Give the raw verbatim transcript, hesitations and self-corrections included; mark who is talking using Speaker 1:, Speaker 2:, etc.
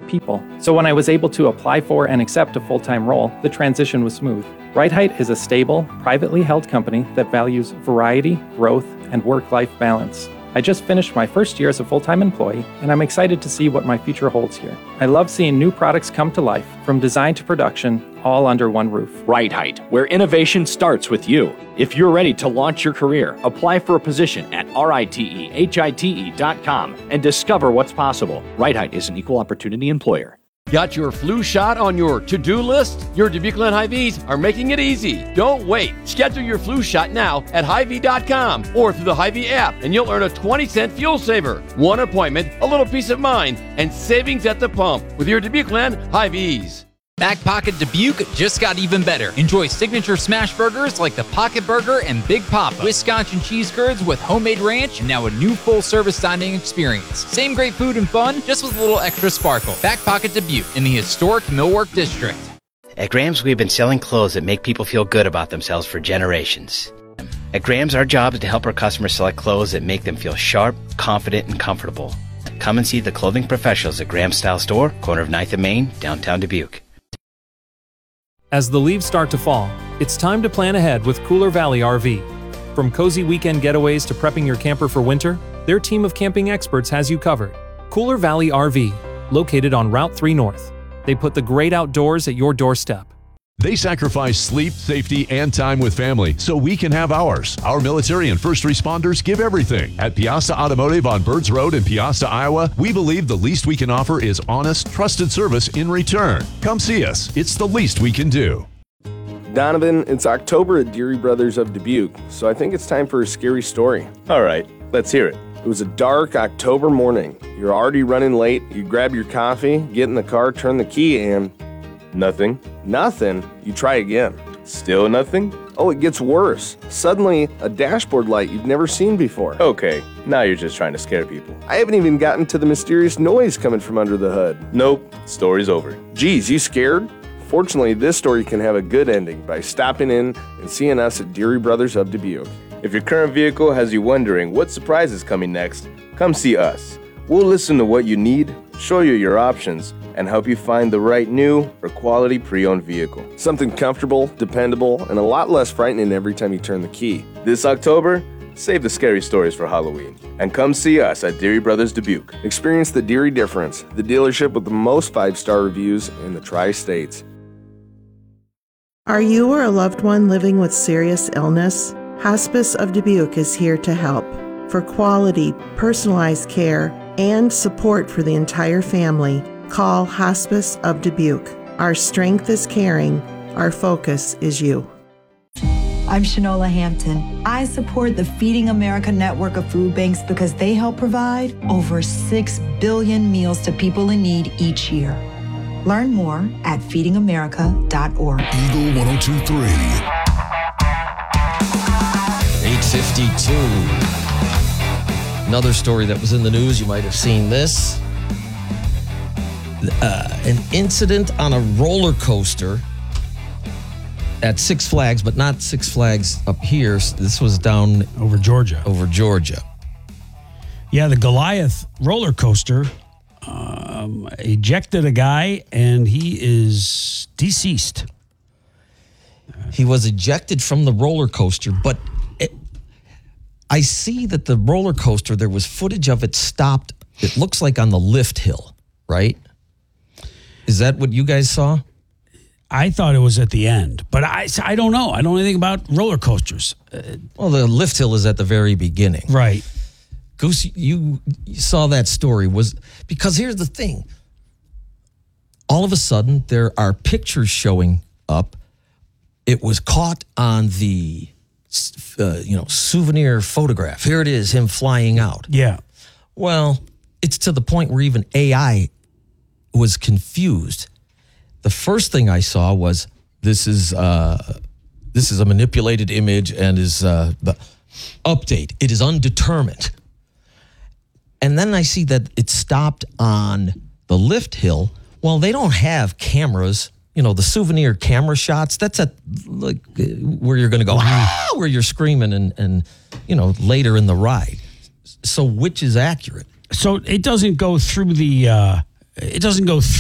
Speaker 1: people. So when I was able to apply for and accept a full-time role, the transition was smooth. Right Height is a stable, privately held company that values variety, growth, and work-life balance. I just finished my first year as a full-time employee, and I'm excited to see what my future holds here. I love seeing new products come to life, from design to production, all under one roof.
Speaker 2: Right Height, where innovation starts with you. If you're ready to launch your career, apply for a position at R I T E H I T E dot com and discover what's possible. Right Height is an equal opportunity employer.
Speaker 3: Got your flu shot on your to-do list? Your Dubuque Hy-Vees are making it easy. Don't wait. Schedule your flu shot now at Hy Vee dot com or through the Hy-Vee app, and you'll earn a twenty cent fuel saver. One appointment, a little peace of mind, and savings at the pump with your Dubuque Hy-Vees.
Speaker 4: Back Pocket Dubuque just got even better. Enjoy signature smash burgers like the Pocket Burger and Big Papa, Wisconsin cheese curds with homemade ranch, and now a new full-service dining experience. Same great food and fun, just with a little extra sparkle. Back Pocket Dubuque in the historic Millwork District.
Speaker 5: At Graham's, we've been selling clothes that make people feel good about themselves for generations. At Graham's, our job is to help our customers select clothes that make them feel sharp, confident, and comfortable. Come and see the clothing professionals at Graham's Style Store, corner of ninth and Main, downtown Dubuque.
Speaker 6: As the leaves start to fall, it's time to plan ahead with Cooler Valley R V. From cozy weekend getaways to prepping your camper for winter, their team of camping experts has you covered. Cooler Valley R V, located on Route three North. They put the great outdoors at your doorstep.
Speaker 7: They sacrifice sleep, safety, and time with family so we can have ours. Our military and first responders give everything. At Piasta Automotive on Birds Road in Piasta, Iowa, we believe the least we can offer is honest, trusted service in return. Come see us. It's the least we can do.
Speaker 8: Donovan, it's October at Deary Brothers of Dubuque, so I think it's time for a scary story.
Speaker 9: All right, let's hear it.
Speaker 8: It was a dark October morning. You're already running late. You grab your coffee, get in the car, turn the key, and...
Speaker 9: Nothing.
Speaker 8: Nothing? You try again.
Speaker 9: Still nothing?
Speaker 8: Oh, it gets worse. Suddenly, a dashboard light you've never seen before.
Speaker 9: Okay, now you're just trying to scare people.
Speaker 8: I haven't even gotten to the mysterious noise coming from under the hood.
Speaker 9: Nope, story's over.
Speaker 8: Geez, you scared? Fortunately, this story can have a good ending by stopping in and seeing us at Deary Brothers of Dubuque.
Speaker 9: If your current vehicle has you wondering what surprise is coming next, come see us. We'll listen to what you need, show you your options, and help you find the right new or quality pre-owned vehicle.
Speaker 8: Something comfortable, dependable, and a lot less frightening every time you turn the key.
Speaker 9: This October, save the scary stories for Halloween and come see us at Deary Brothers Dubuque.
Speaker 8: Experience the Deary difference, the dealership with the most five-star reviews in the Tri-States.
Speaker 10: Are you or a loved one living with serious illness? Hospice of Dubuque is here to help. For quality, personalized care and support for the entire family, call Hospice of Dubuque. Our strength is caring. Our focus is you.
Speaker 11: I'm Shanola Hampton. I support the Feeding America network of food banks because they help provide over six billion meals to people in need each year. Learn more at feeding america dot org.
Speaker 12: Eagle one oh two point three.
Speaker 13: eight fifty-two. Another story that was in the news, you might have seen this. Uh, an incident on a roller coaster at Six Flags, but not Six Flags up here. This was down
Speaker 14: over Georgia.
Speaker 13: Over Georgia.
Speaker 14: Yeah, the Goliath roller coaster um, ejected a guy, and he is deceased.
Speaker 13: He was ejected from the roller coaster, but it, I see that the roller coaster, there was footage of it stopped, it looks like on the lift hill, right? Is that what you guys saw?
Speaker 14: I thought it was at the end, but I, I don't know. I don't know anything about roller coasters.
Speaker 13: Uh, well, the lift hill is at the very beginning.
Speaker 14: Right.
Speaker 13: Goose, you, you saw that story. Was because here's the thing. All of a sudden, there are pictures showing up. It was caught on the uh, you know, souvenir photograph. Here it is, him flying out.
Speaker 14: Yeah.
Speaker 13: Well, it's to the point where even A I was confused. The first thing I saw was this is uh, this is a manipulated image and is uh, the update. It is undetermined. And then I see that it stopped on the lift hill. Well, they don't have cameras, you know, the souvenir camera shots. That's at like where you're going to go, ah, where you're screaming and, and, you know, later in the ride. So which is accurate?
Speaker 14: So it doesn't go through the, uh, it doesn't go through.